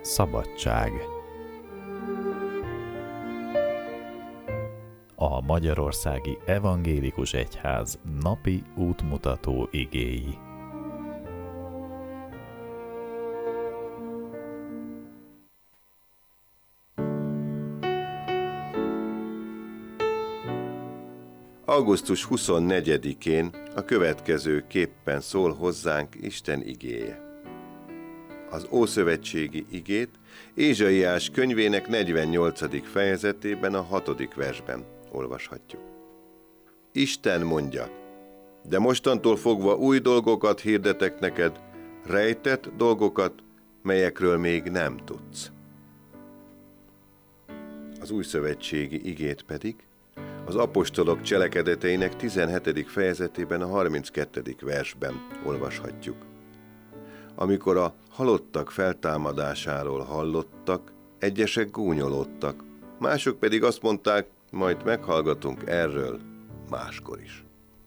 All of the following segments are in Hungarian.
Szabadság. A Magyarországi Evangélikus Egyház napi útmutató igéi. Augusztus 24-én a következő képpen szól hozzánk Isten igéje. Az Ószövetségi igét Ézsaiás könyvének 48. fejezetében a 6. versben olvashatjuk. Isten mondja: de mostantól fogva új dolgokat hirdetek neked, rejtett dolgokat, melyekről még nem tudsz. Az Újszövetségi igét pedig az apostolok cselekedeteinek 17. fejezetében a 32. versben olvashatjuk. Amikor a halottak feltámadásáról hallottak, egyesek gúnyolódtak, mások pedig azt mondták, majd meghallgatunk erről máskor is.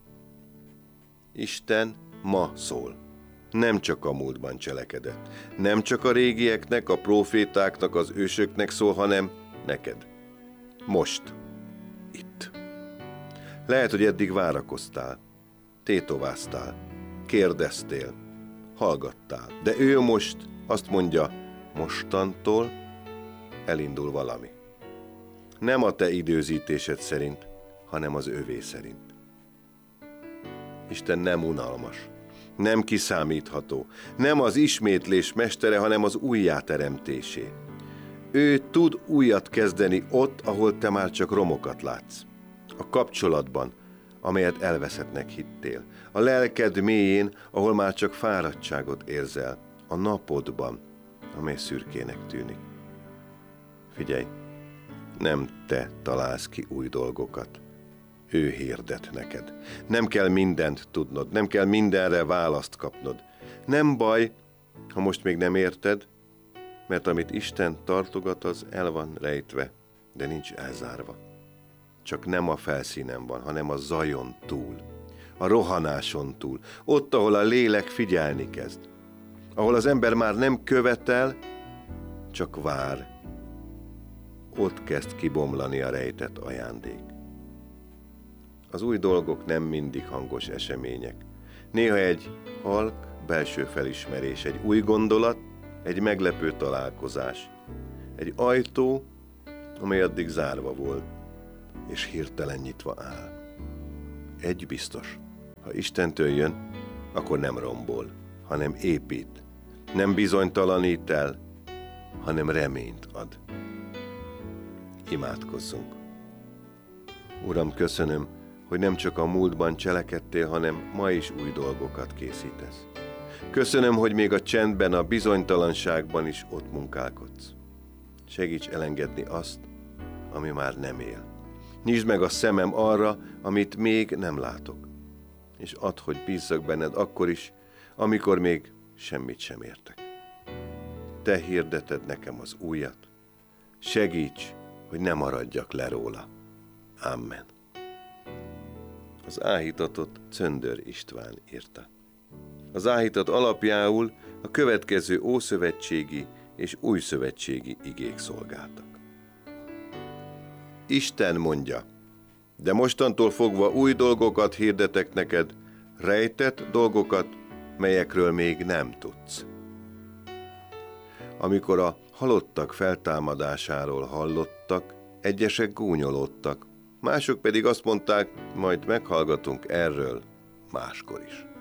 Isten ma szól. Nem csak a múltban cselekedett. Nem csak a régieknek, a prófétáknak, az ősöknek szól, hanem neked. Most. Itt. Lehet, hogy eddig várakoztál, tétováztál, kérdeztél, hallgattál, de ő most azt mondja, mostantól elindul valami. Nem a te időzítésed szerint, hanem az övé szerint. Isten nem unalmas, nem kiszámítható, nem az ismétlés mestere, hanem az újjáteremtésé. Ő tud újat kezdeni ott, ahol te már csak romokat látsz. A kapcsolatban, amelyet elveszettnek hittél. A lelked mélyén, ahol már csak fáradtságot érzel. A napodban, amely szürkének tűnik. Figyelj, nem te találsz ki új dolgokat. Ő hirdet neked. Nem kell mindent tudnod, nem kell mindenre választ kapnod. Nem baj, ha most még nem érted, mert amit Isten tartogat, az el van rejtve, de nincs elzárva. Csak nem a felszínen van, hanem a zajon túl, a rohanáson túl, ott, ahol a lélek figyelni kezd, ahol az ember már nem követel, csak vár. Ott kezd kibomlani a rejtett ajándék. Az új dolgok nem mindig hangos események. Néha egy halk belső felismerés, egy új gondolat, egy meglepő találkozás, egy ajtó, amely addig zárva volt, és hirtelen nyitva áll. Egy biztos, ha Istentől jön, akkor nem rombol, hanem épít, nem bizonytalanít el, hanem reményt ad. Imádkozzunk. Uram, köszönöm, hogy nem csak a múltban cselekedtél, hanem ma is új dolgokat készítesz. Köszönöm, hogy még a csendben, a bizonytalanságban is ott munkálkodsz. Segíts elengedni azt, ami már nem él. Nyisd meg a szemem arra, amit még nem látok. És add, hogy bízzak benned akkor is, amikor még semmit sem értek. Te hirdeted nekem az újat. Segíts, hogy ne maradjak le róla. Amen. Az áhítatot Czöndör István írta. Az áhítat alapjául a következő ószövetségi és újszövetségi igék szolgáltak. Isten mondja: de mostantól fogva új dolgokat hirdetek neked, rejtett dolgokat, melyekről még nem tudsz. Amikor a halottak feltámadásáról hallottak, egyesek gúnyolódtak, mások pedig azt mondták, majd meghallgatunk erről máskor is.